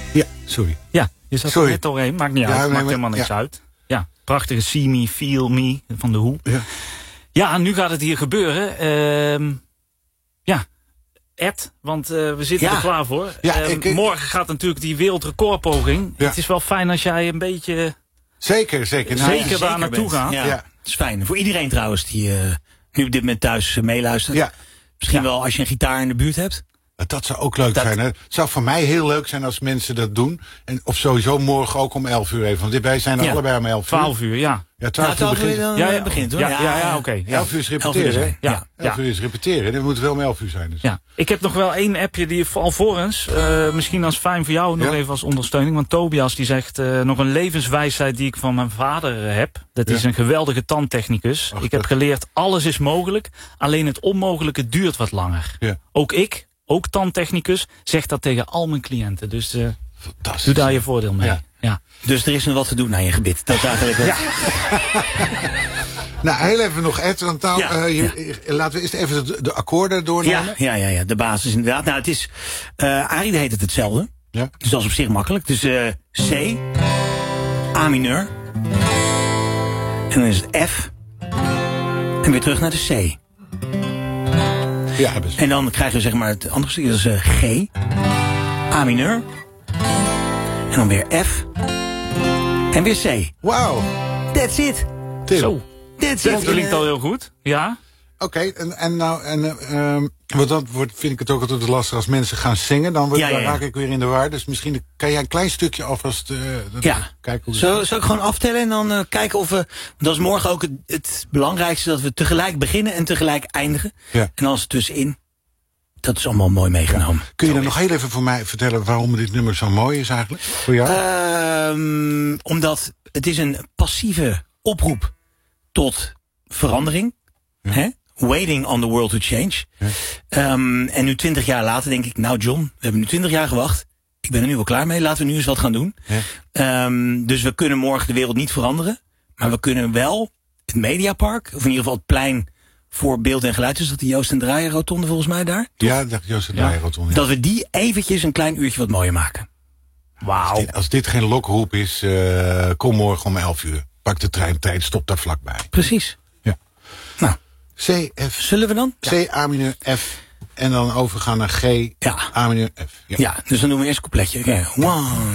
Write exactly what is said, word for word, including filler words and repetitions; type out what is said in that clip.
Ja, sorry. Ja, je zat sorry. er net doorheen. Maakt niet Ja, uit, nee, maakt maar, helemaal niks ja. uit. Ja, prachtige See Me, Feel Me van de Who. Ja. Ja, nu gaat het hier gebeuren. Uh, ja, Ed, want uh, we zitten ja. er klaar voor. Ja, uh, ik, ik, morgen gaat natuurlijk die wereldrecordpoging. Ja. Het is wel fijn als jij een beetje... Zeker, zeker. Zeker, Nou, daar zeker naartoe bent. gaan. Ja. Ja. Het is fijn. Voor iedereen trouwens die uh, nu op dit moment thuis uh, meeluistert. Ja. Misschien Ja. wel als je een gitaar in de buurt hebt. Dat zou ook leuk Dat- zijn. Hè? Het zou voor mij heel leuk zijn als mensen dat doen. En, of sowieso morgen ook om elf uur even. Want wij zijn er Ja. allebei om elf uur. twaalf uur, ja. Ja, twaalf Nou, uur begint. dan Ja, ja. begint hoor. Ja, ja, ja, oké. Ja. elf uur is elf uur repeteren. is- hè? Ja, elf ja. uur is repeteren. Dat moet wel om elf uur zijn. Dus. Ja, ik heb nog wel één appje die alvorens, uh, misschien als fijn voor jou, nog Ja. even als ondersteuning. Want Tobias die zegt uh, nog een levenswijsheid die ik van mijn vader heb. Dat Ja. is een geweldige tandtechnicus. Ach, ik heb dat- geleerd, alles is mogelijk, alleen het onmogelijke duurt wat langer. Ja. Ook ik, ook tandtechnicus, zeg dat tegen al mijn cliënten. Dus uh, Fantastisch. doe daar je voordeel mee. Ja. Ja. Dus er is nog wat te doen aan je gebit. Dat is eigenlijk het. Nou, heel even nog Ed. Want nou, Ja, uh, je, laten we eerst even de, de akkoorden doornemen. Ja, ja, ja, ja, de basis inderdaad. Nou, het is, uh, Arie heet het hetzelfde. Ja. Dus dat is op zich makkelijk. Dus uh, C, A mineur. En dan is het F. En weer terug naar de C. Ja, hebben ze. En dan krijgen we zeg maar het andere stukje, dat is uh, G, A mineur. En dan weer F. En weer C. Wauw. That's it. Tim. Zo, That's dat it. klinkt En, al uh, heel goed. Ja, Oké, en, en nou, en, uh, um, want dan wordt, vind ik het ook altijd lastig als mensen gaan zingen. Dan, word, Ja, ja, dan ja. raak ik weer in de war. Dus misschien kan jij een klein stukje alvast uh, dat Ja. we kijken hoe Zo, zal ik gewoon aftellen en dan uh, kijken of we... Want dat is morgen ook het, het belangrijkste, dat we tegelijk beginnen en tegelijk eindigen. Ja. En alles tussenin, dat is allemaal mooi meegenomen. Kun je dan nog heel even voor mij vertellen waarom dit nummer zo mooi is eigenlijk? Voor jou? Um, omdat het is een passieve oproep tot verandering. Ja. Hè? Waiting on the world to change. Ja. Um, en nu twintig jaar later denk ik, nou John, we hebben nu twintig jaar gewacht. Ik ben er nu wel klaar mee, laten we nu eens wat gaan doen. Ja. Um, dus we kunnen morgen de wereld niet veranderen. Maar we kunnen wel het Mediapark, of in ieder geval het plein voor beeld en geluid. Dus dat die Joost en Draaier rotonde volgens mij daar. Ja, dat Joost Ja. ja. Roton, ja. Dat we die eventjes een klein uurtje wat mooier maken. wauw. Als dit, als dit geen lokroep is, uh, kom morgen om elf uur. Pak de treintijd, stop daar vlakbij. Precies. Ja. Nou, C, F, zullen we dan? C, A mineur, F. En dan overgaan naar G, Ja. A mineur, F. Ja. Ja, dus dan doen we eerst een coupletje. Okay. One,